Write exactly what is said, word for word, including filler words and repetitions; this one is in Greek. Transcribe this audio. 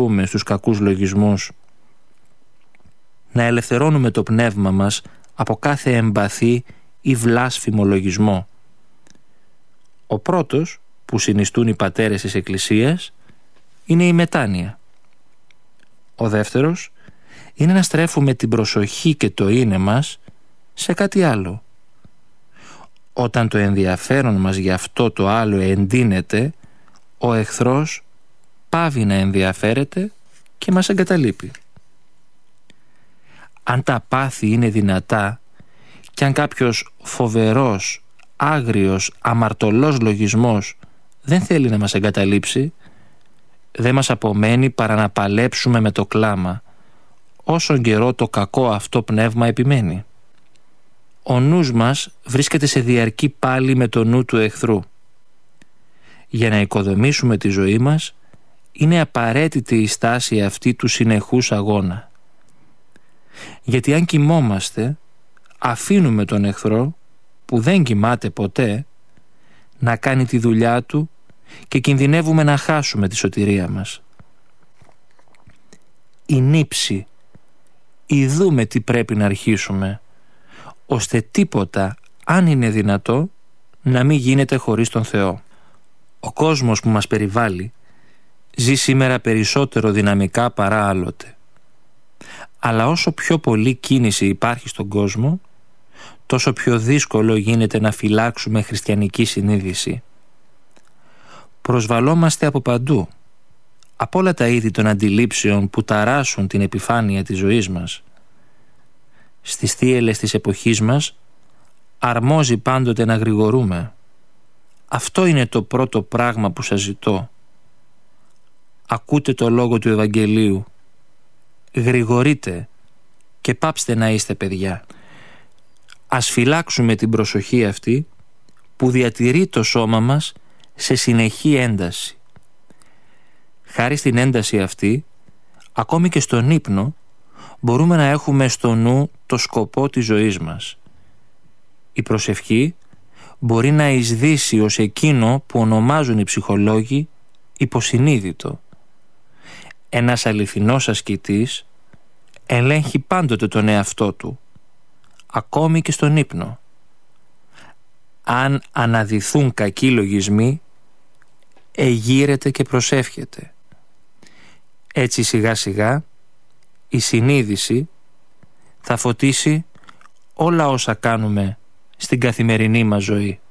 βρεθούμε στους κακούς λογισμούς, να ελευθερώνουμε το πνεύμα μας από κάθε εμπαθή ή βλάσφημο λογισμό. Ο πρώτος που συνιστούν οι πατέρες της Εκκλησίας είναι η μετάνοια. Ο δεύτερος είναι να στρέφουμε την προσοχή και το είναι μας σε κάτι άλλο. Όταν το ενδιαφέρον μας για αυτό το άλλο εντείνεται, ο εχθρός πάβει να ενδιαφέρεται και μας εγκαταλείπει. Αν τα πάθη είναι δυνατά και αν κάποιος φοβερός, άγριος, αμαρτωλός λογισμός δεν θέλει να μας εγκαταλείψει, δεν μας απομένει παρά να παλέψουμε με το κλάμα, όσον καιρό το κακό αυτό πνεύμα επιμένει. Ο νους μας βρίσκεται σε διαρκή πάλι με το νου του εχθρού. Για να οικοδομήσουμε τη ζωή μας, είναι απαραίτητη η στάση αυτή του συνεχούς αγώνα. Γιατί αν κοιμόμαστε, αφήνουμε τον εχθρό, που δεν κοιμάται ποτέ, να κάνει τη δουλειά του και κινδυνεύουμε να χάσουμε τη σωτηρία μας. Η νύψη, ιδούμε τι πρέπει να αρχίσουμε, ώστε τίποτα, αν είναι δυνατό, να μην γίνεται χωρίς τον Θεό. Ο κόσμος που μας περιβάλλει ζει σήμερα περισσότερο δυναμικά παρά άλλοτε. Αλλά όσο πιο πολλή κίνηση υπάρχει στον κόσμο, τόσο πιο δύσκολο γίνεται να φυλάξουμε χριστιανική συνείδηση. Προσβαλόμαστε από παντού, από όλα τα είδη των αντιλήψεων που ταράσσουν την επιφάνεια της ζωής μας. Στις θύελλες της εποχής μας αρμόζει πάντοτε να γρηγορούμε. Αυτό είναι το πρώτο πράγμα που σας ζητώ. Ακούτε το λόγο του Ευαγγελίου. Γρηγορείτε και πάψτε να είστε παιδιά. Ας φυλάξουμε την προσοχή αυτή που διατηρεί το σώμα μας σε συνεχή ένταση. Χάρη στην ένταση αυτή, ακόμη και στον ύπνο, μπορούμε να έχουμε στο νου το σκοπό της ζωής μας. Η προσευχή μπορεί να εισδύσει ως εκείνο που ονομάζουν οι ψυχολόγοι υποσυνείδητο. Ένας αληθινός ασκητής ελέγχει πάντοτε τον εαυτό του, ακόμη και στον ύπνο. Αν αναδυθούν κακοί λογισμοί, εγείρεται και προσεύχεται. Έτσι σιγά σιγά η συνείδηση θα φωτίσει όλα όσα κάνουμε στην καθημερινή μας ζωή.